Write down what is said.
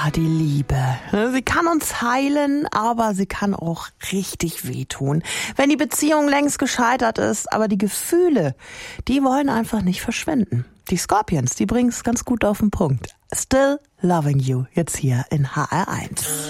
Die Liebe. Sie kann uns heilen, aber sie kann auch richtig wehtun. Wenn die Beziehung längst gescheitert ist, aber die Gefühle, die wollen einfach nicht verschwinden. Die Scorpions, die bringen es ganz gut auf den Punkt. Still Loving You, jetzt hier in HR1.